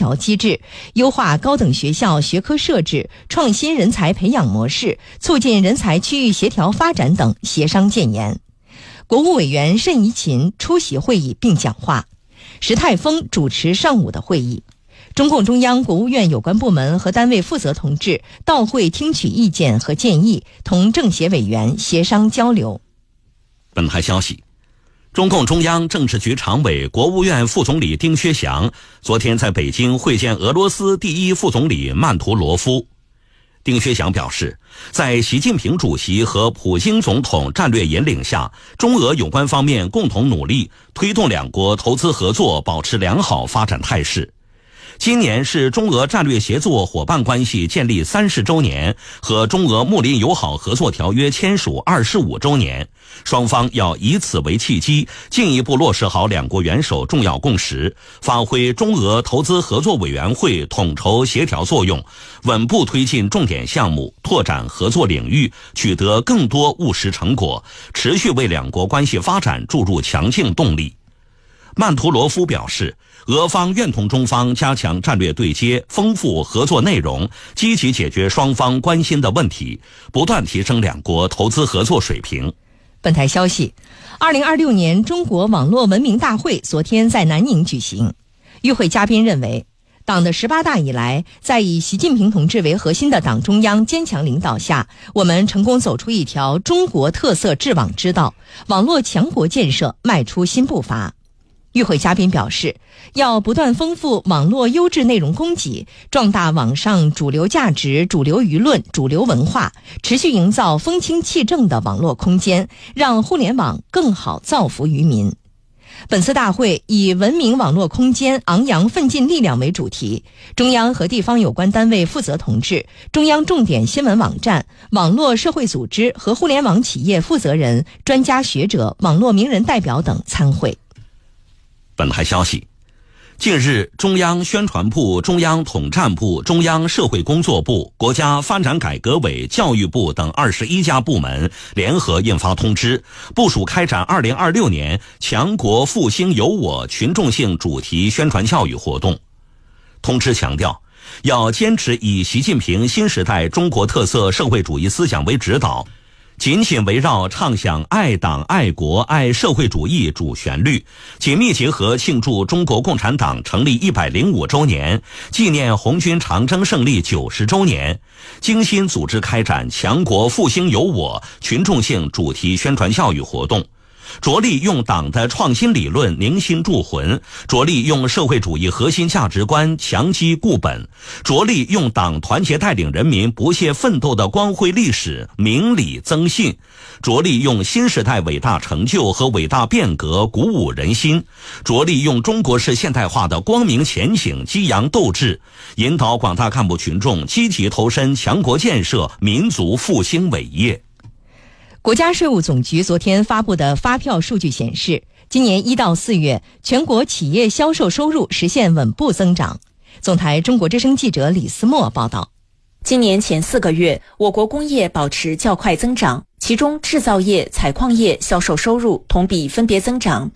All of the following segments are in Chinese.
调机制，优化高等学校学科设置，创新人才培养模式，促进人才区域协调发展等协商建言。国务委员谌贻琴出席会议并讲话，石泰峰主持上午的会议。中共中央、国务院有关部门和单位负责同志到会听取意见和建议，同政协委员协商交流。 本台消息，中共中央政治局常委、国务院副总理丁薛祥昨天在北京会见俄罗斯第一副总理曼图罗夫。丁薛祥表示，在习近平主席和普京总统战略引领下，中俄有关方面共同努力，推动两国投资合作保持良好发展态势。今年是中俄战略协作伙伴关系建立30周年和中俄睦邻友好合作条约签署25周年，双方要以此为契机，进一步落实好两国元首重要共识，发挥中俄投资合作委员会统筹协调作用，稳步推进重点项目，拓展合作领域，取得更多务实成果，持续为两国关系发展注入强劲动力。曼图罗夫表示，俄方愿同中方加强战略对接，丰富合作内容，积极解决双方关心的问题，不断提升两国投资合作水平。 本台消息，2026年中国网络文明大会昨天在南宁举行。与会嘉宾认为，党的18大以来，在以习近平同志为核心的党中央坚强领导下，我们成功走出一条中国特色治网之道，网络强国建设迈出新步伐。与会嘉宾表示，要不断丰富网络优质内容供给，壮大网上主流价值、主流舆论、主流文化，持续营造风清气正的网络空间，让互联网更好造福于民。本次大会以文明网络空间昂扬奋进力量为主题，中央和地方有关单位负责同志、中央重点新闻网站、网络社会组织和互联网企业负责人、专家学者、网络名人代表等参会。 本台消息，近日，中央宣传部、中央统战部、中央社会工作部、国家发展改革委、教育部等21家部门联合印发通知，部署开展2026年强国复兴有我群众性主题宣传教育活动。通知强调，要坚持以习近平新时代中国特色社会主义思想为指导，紧紧围绕唱响爱党爱国爱社会主义主旋律，紧密结合庆祝中国共产党成立105周年，纪念红军长征胜利90周年，精心组织开展强国复兴有我群众性主题宣传教育活动，着力用党的创新理论凝心铸魂，着力用社会主义核心价值观强基固本，着力用党团结带领人民不懈奋斗的光辉历史明理增信，着力用新时代伟大成就和伟大变革鼓舞人心，着力用中国式现代化的光明前景激扬斗志，引导广大干部群众积极投身强国建设、民族复兴伟业。 国家税务总局昨天发布的发票数据显示，今年1到4月，全国企业销售收入实现稳步增长。总台中国之声记者李思墨报道。 今年前4个月，我国工业保持较快增长，其中制造业、采矿业销售收入同比分别增长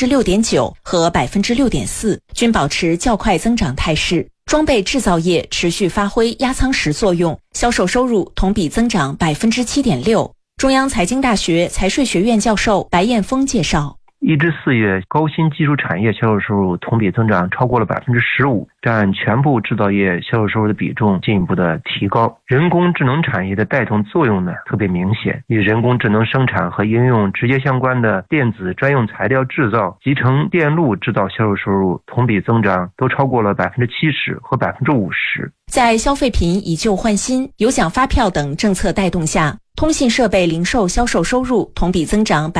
6.9% 和 6.4%， 均保持较快增长态势。装备制造业持续发挥压舱石作用，销售收入同比增长 7.6%。中央财经大学财税学院教授白彦峰介绍 ，1至4月，高新技术产业销售收入同比增长超过了 15%， 占全部制造业销售收入的比重进一步的提高。人工智能产业的带动作用呢特别明显，与人工智能生产和应用直接相关的电子专用材料制造、集成电路制造销售收入同比增长都超过了 70% 和 50%。 在消费品以旧换新、有奖发票等政策带动下，通信设备零售销售收入同比增长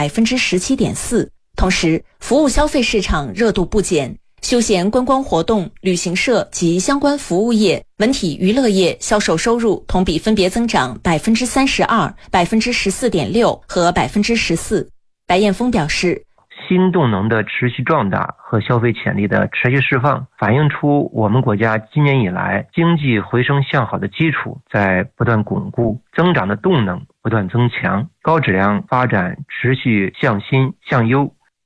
17.4%。同时，服务消费市场热度不减，休闲观光活动、旅行社及相关服务业、文体娱乐业销售收入同比分别增长 32%、14.6% 和 14%。白彦峰表示， 新动能的持续壮大和消费潜力的持续释放，反映出我们国家今年以来经济回升向好的基础在不断巩固，增长的动能不断增强，高质量发展持续向新向优。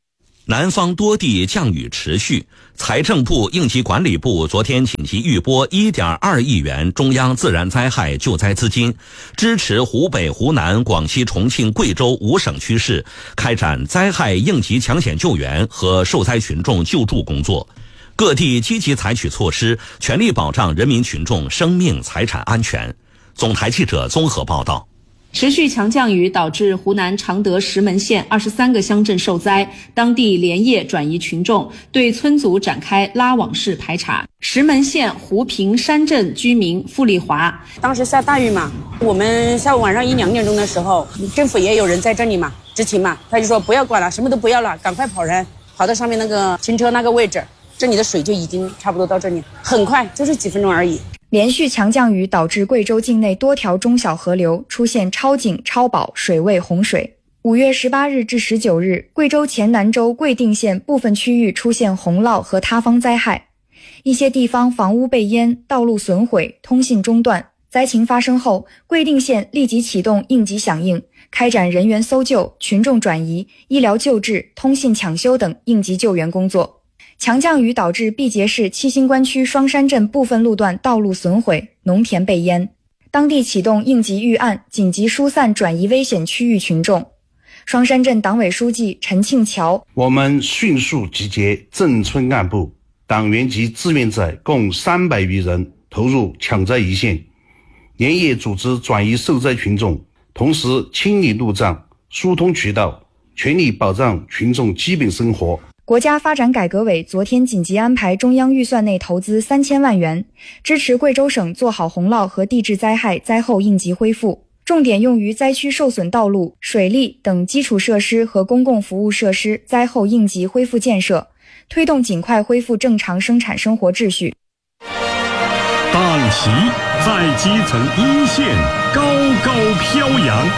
南方多地降雨持续，财政部、应急管理部昨天紧急预拨1.2亿元中央自然灾害救灾资金，支持湖北、湖南、广西、重庆、贵州5省区市开展灾害应急抢险救援和受灾群众救助工作。各地积极采取措施，全力保障人民群众生命财产安全。总台记者综合报道。 持续强降雨导致湖南常德石门县23个乡镇受灾，当地连夜转移群众，对村组展开拉网式排查。石门县湖平山镇居民付丽华， 当时下大雨嘛，我们下午晚上1、2点钟的时候，政府也有人在这里嘛，执勤嘛，他就说不要管了，什么都不要了，赶快跑人，跑到上面那个停车那个位置，这里的水就已经差不多到这里，很快，就是几分钟而已。 连续强降雨导致贵州境内多条中小河流出现超警、超保水位洪水。5月18日至19日，贵州黔南州贵定县部分区域出现洪涝和塌方灾害，一些地方房屋被淹，道路损毁，通信中断。灾情发生后，贵定县立即启动应急响应，开展人员搜救、群众转移、医疗救治、通信抢修等应急救援工作。强降雨导致毕节市七星关区双山镇部分路段道路损毁，农田被淹，当地启动应急预案，紧急疏散转移危险区域群众。双山镇党委书记陈庆桥： 我们迅速集结镇村干部、党员及志愿者共300余人投入抢灾一线，连夜组织转移受灾群众，同时清理路障、疏通渠道，全力保障群众基本生活。 国家发展改革委昨天紧急安排中央预算内投资3000万元，支持贵州省做好洪涝和地质灾害灾后应急恢复，重点用于灾区受损道路、水利等基础设施和公共服务设施灾后应急恢复建设，推动尽快恢复正常生产生活秩序。 党旗在基层一线高高飘扬。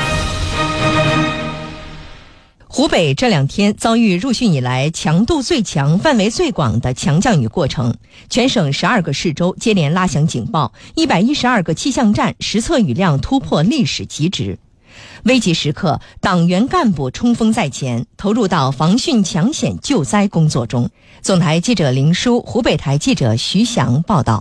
湖北这2天遭遇入汛以来强度最强、范围最广的强降雨过程，全省12个市州接连拉响警报，112个气象站实测雨量突破历史极值。危急时刻，党员干部冲锋在前，投入到防汛抢险救灾工作中。总台记者林舒，湖北台记者徐翔报道。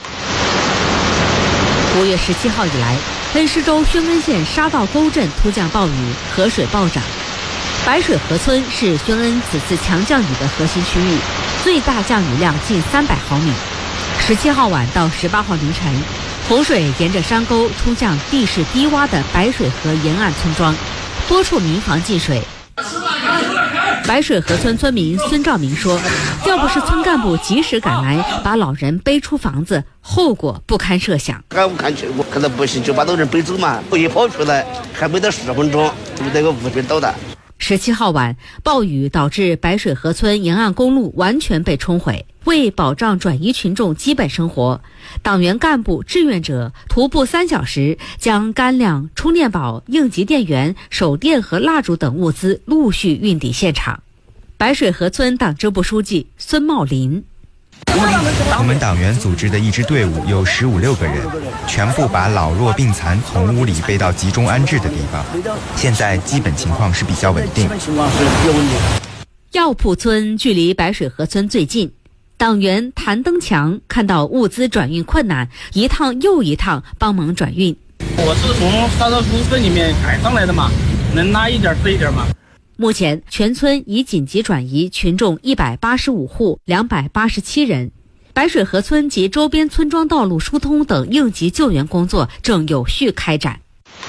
5月17号以来，恩施州宣恩县沙道沟镇突降暴雨，河水暴涨。白水河村是宣恩此次强降雨的核心区域，最大降雨量近300毫米。17号晚到18号凌晨，洪水沿着山沟冲向地势低洼的白水河沿岸村庄，多处民房进水。白水河村村民孙兆明说，要不是村干部及时赶来，把老人背出房子，后果不堪设想。 我看去过，可能不行，就把老人背走嘛。我一跑出来，还没到10分钟，就那个雾被倒的。 17号晚，暴雨导致白水河村沿岸公路完全被冲毁。为保障转移群众基本生活，党员干部、志愿者徒步3小时，将干粮、充电宝、应急电源、手电和蜡烛等物资陆续运抵现场。白水河村党支部书记孙茂林： 我们党员组织的一支队伍有15、16个人，全部把老弱病残从屋里背到集中安置的地方。现在基本情况是比较稳定。 药铺村距离白水河村最近，党员谭登强看到物资转运困难，一趟又一趟帮忙转运。 我是从沙道沟村里面赶上来的嘛，能拉一点是一点嘛。 目前全村已紧急转移群众185户287人，白水河村及周边村庄道路疏通等应急救援工作正有序开展。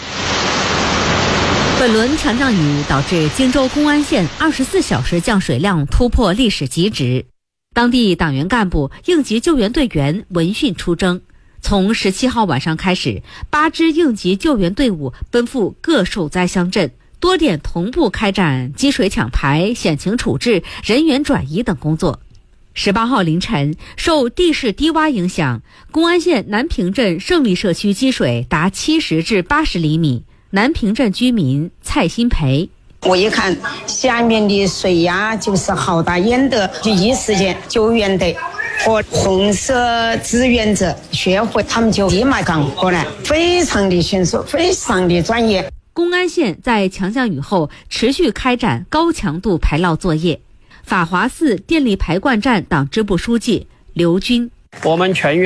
本轮强降雨导致荆州公安县24小时降水量突破历史极值，当地党员干部、应急救援队员闻讯出征。从17号晚上开始，8支应急救援队伍奔赴各受灾乡镇，多点同步开展积水抢排、险情处置、人员转移等工作。18号凌晨，受地势低洼影响，公安县南平镇胜利社区积水达70至80厘米。南平镇居民蔡新培： 我一看下面的水压就是好大，淹得第一时间救援队和红色志愿者学会，他们就立马赶过来，非常的迅速，非常的专业。 公安县在强降雨后持续开展高强度排涝作业， 法华寺电力排灌站党支部书记刘军。 我们全院